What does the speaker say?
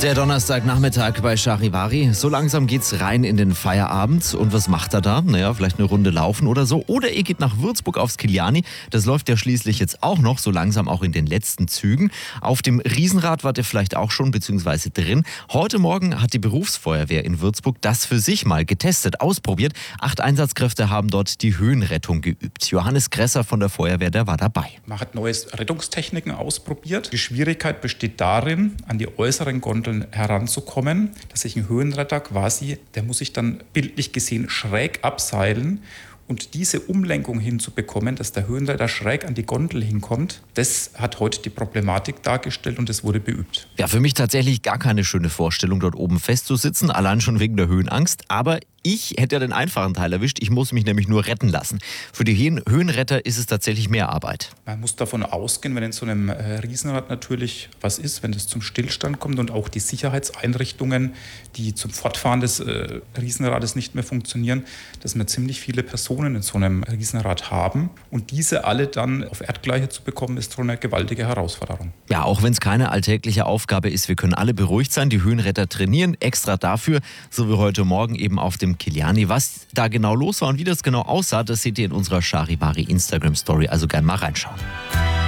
Der Donnerstagnachmittag bei Charivari. So langsam geht's rein in den Feierabend. Und was macht er da? Naja, vielleicht eine Runde laufen oder so. Oder ihr geht nach Würzburg aufs Kiliani. Das läuft ja schließlich jetzt auch noch, so langsam auch in den letzten Zügen. Auf dem Riesenrad wart ihr vielleicht auch schon, beziehungsweise drin. Heute Morgen hat die Berufsfeuerwehr in Würzburg das für sich mal getestet, ausprobiert. 8 Einsatzkräfte haben dort die Höhenrettung geübt. Johannes Gresser von der Feuerwehr, der war dabei. Man hat neue Rettungstechniken ausprobiert. Die Schwierigkeit besteht darin, an die äußeren Gondeln heranzukommen, dass sich ein Höhenretter quasi, der muss sich dann bildlich gesehen schräg abseilen. Und diese Umlenkung hinzubekommen, dass der Höhenretter schräg an die Gondel hinkommt, das hat heute die Problematik dargestellt und das wurde beübt. Ja, für mich tatsächlich gar keine schöne Vorstellung, dort oben festzusitzen, allein schon wegen der Höhenangst. Aber ich hätte ja den einfachen Teil erwischt. Ich muss mich nämlich nur retten lassen. Für die Höhenretter ist es tatsächlich mehr Arbeit. Man muss davon ausgehen, wenn in so einem Riesenrad natürlich was ist, wenn es zum Stillstand kommt und auch die Sicherheitseinrichtungen, die zum Fortfahren des Riesenrades nicht mehr funktionieren, dass wir ziemlich viele Personen in so einem Riesenrad haben. Und diese alle dann auf Erdgleiche zu bekommen, ist schon eine gewaltige Herausforderung. Ja, auch wenn es keine alltägliche Aufgabe ist, wir können alle beruhigt sein. Die Höhenretter trainieren extra dafür, so wie heute Morgen eben auf dem Kiliani. Was da genau los war und wie das genau aussah, das seht ihr in unserer Charivari Instagram-Story. Also gern mal reinschauen.